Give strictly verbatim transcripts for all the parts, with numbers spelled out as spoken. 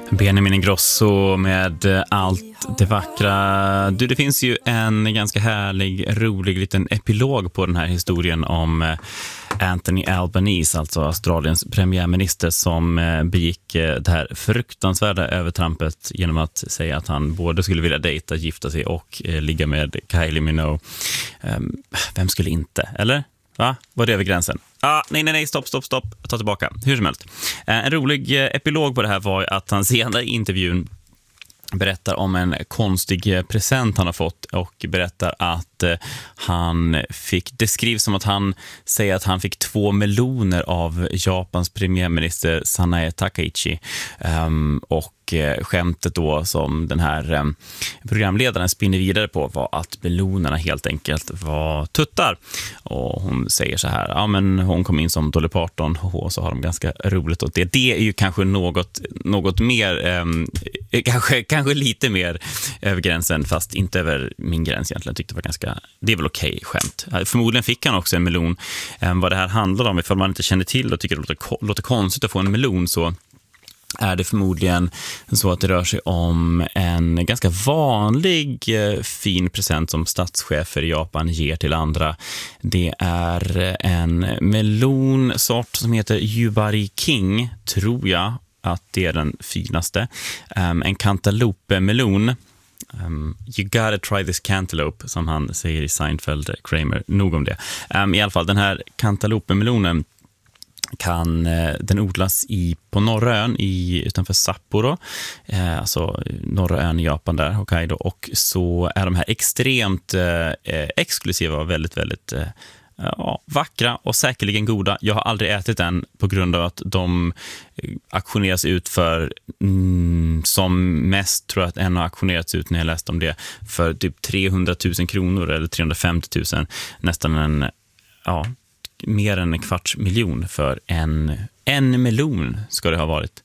Benjamin Ingrosso med allt det vackra. Du, det finns ju en ganska härlig, rolig liten epilog på den här historien om Anthony Albanese, alltså Australiens premiärminister, som begick det här fruktansvärda övertrampet genom att säga att han både skulle vilja dejta, gifta sig och ligga med Kylie Minogue. Vem skulle inte, eller? Va? Var det över gränsen? Ah, nej, nej, nej, stopp, stopp, stopp. Ta tillbaka. Hur som helst. En rolig epilog på det här var att han senare i intervjun berättar om en konstig present han har fått och berättar att han fick, det skrivs som att han säger att han fick två meloner av Japans premiärminister Sanae Takaichi. Um, och skämtet då som den här um, programledaren spinner vidare på var att melonerna helt enkelt var tuttar. Och hon säger så här, ja men hon kom in som Dolly Parton och så har de ganska roligt åt det. Det är ju kanske något, något mer, um, kanske, kanske lite mer över gränsen, fast inte över min gräns egentligen. Jag tyckte det var ganska, det är väl okej skämt. Förmodligen fick han också en melon. Um, vad det här handlar om, ifall man inte känner till och tycker det låter, låter konstigt att få en melon, så är det förmodligen så att det rör sig om en ganska vanlig fin present som statschefer i Japan ger till andra. Det är en melonsort som heter Yubari King, tror jag att det är den finaste. Um, en cantaloupe-melon. Um, you gotta try this cantaloupe, som han säger i Seinfeld, Kramer. Nog om det. Um, I alla fall, den här cantaloupe-melonen kan den odlas i, på norra ön i, utanför Sapporo, eh, alltså norra ön i Japan där, Hokkaido, och så är de här extremt eh, exklusiva och väldigt, väldigt eh, ja, vackra och säkerligen goda. Jag har aldrig ätit den på grund av att de auktioneras ut för mm, som mest, tror jag att en har auktionerats ut när jag läste om det, för typ trehundratusen kronor eller trehundrafemtiotusen, nästan en, ja, mer än en kvarts miljon för en, en melon ska det ha varit.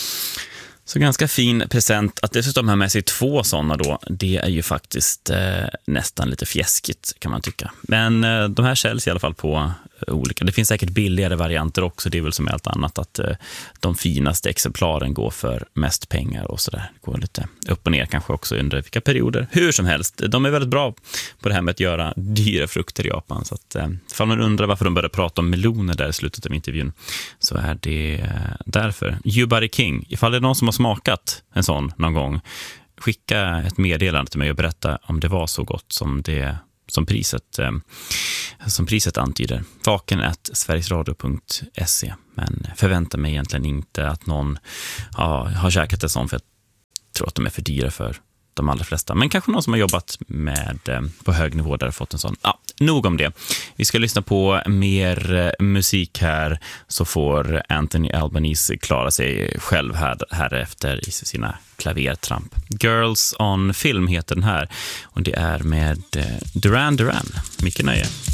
Så ganska fin present. Att dessutom ha med sig två sådana då, det är ju faktiskt eh, nästan lite fjäskigt kan man tycka. Men eh, de här säljs i alla fall på eh, olika. Det finns säkert billigare varianter också. Det är väl som allt annat att eh, de finaste exemplaren går för mest pengar och sådär. Det går lite upp och ner kanske också under vilka perioder. Hur som helst, de är väldigt bra på det här med att göra dyra frukter i Japan. Så att, eh, ifall man undrar varför de började prata om meloner där i slutet av intervjun, så är det eh, därför. Yubari King, ifall det är någon som har smakat en sån någon gång, skicka ett meddelande till mig och berätta om det var så gott som det som priset eh, som priset antyder. vaken at sverigesradio punkt se. Men förvänta mig egentligen inte att någon ja, har käkat en sån, för jag tror att de är för dyra för de allra flesta. Men kanske någon som har jobbat med eh, på hög nivå där har fått en sån. Ja, nog om det. Vi ska lyssna på mer eh, musik här, så får Anthony Albanese klara sig själv här, här efter i sina klavertramp. Girls on Film heter den här, och det är med eh, Duran Duran. Mycket nöje.